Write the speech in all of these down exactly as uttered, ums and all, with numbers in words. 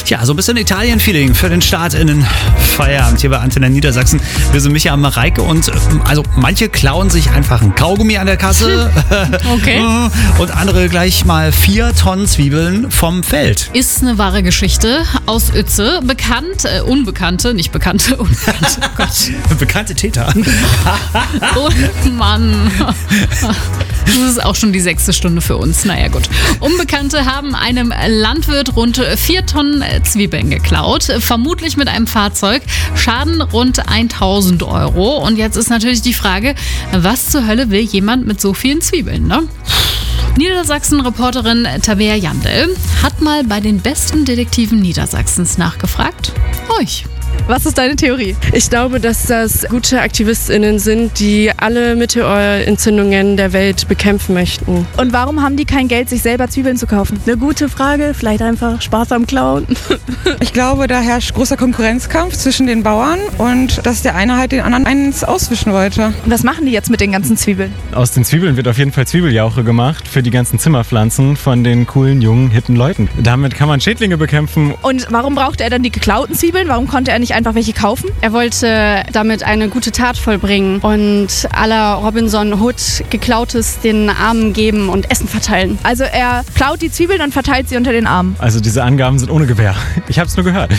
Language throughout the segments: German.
Tja, so ein bisschen Italien-Feeling für den Start in den Feierabend hier bei Antenne Niedersachsen. Wir sind Micha und Mareike und also manche klauen sich einfach ein Kaugummi an der Kasse. Okay. Und andere gleich mal vier Tonnen Zwiebeln vom Feld. Ist eine wahre Geschichte aus Uetze. Bekannt, äh, Unbekannte, nicht Bekannte, Unbekannte. Oh Gott. Bekannte Täter. Oh Mann. Das ist auch schon die sechste Stunde für uns. Naja, gut. Unbekannte haben einem Landwirt rund vier Tonnen Zwiebeln geklaut. Vermutlich mit einem Fahrzeug. Schaden rund tausend Euro. Und jetzt ist natürlich die Frage, was zur Hölle will jemand mit so vielen Zwiebeln, ne? Niedersachsen-Reporterin Tabea Jandl hat mal bei den besten Detektiven Niedersachsens nachgefragt. Euch. Was ist deine Theorie? Ich glaube, dass das gute AktivistInnen sind, die alle Meteorentzündungen der Welt bekämpfen möchten. Und warum haben die kein Geld, sich selber Zwiebeln zu kaufen? Eine gute Frage, vielleicht einfach Spaß am Klauen. Ich glaube, da herrscht großer Konkurrenzkampf zwischen den Bauern und dass der eine halt den anderen eins auswischen wollte. Und was machen die jetzt mit den ganzen Zwiebeln? Aus den Zwiebeln wird auf jeden Fall Zwiebeljauche gemacht für die ganzen Zimmerpflanzen von den coolen, jungen, hippen Leuten. Damit kann man Schädlinge bekämpfen. Und warum brauchte er dann die geklauten Zwiebeln? Warum konnte er nicht einfach welche kaufen? Er wollte damit eine gute Tat vollbringen und aller Robinson Hood Geklautes den Armen geben und Essen verteilen. Also er klaut die Zwiebeln und verteilt sie unter den Armen. Also diese Angaben sind ohne Gewähr. Ich habe es nur gehört.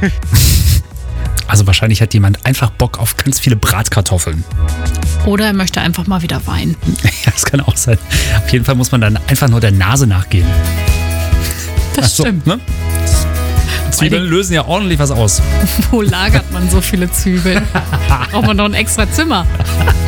Also wahrscheinlich hat jemand einfach Bock auf ganz viele Bratkartoffeln. Oder er möchte einfach mal wieder weinen. Ja, das kann auch sein. Auf jeden Fall muss man dann einfach nur der Nase nachgehen. Das Ach so, stimmt. Ne? Zwiebeln lösen ja ordentlich was aus. Wo lagert man so viele Zwiebeln? Braucht man noch ein extra Zimmer?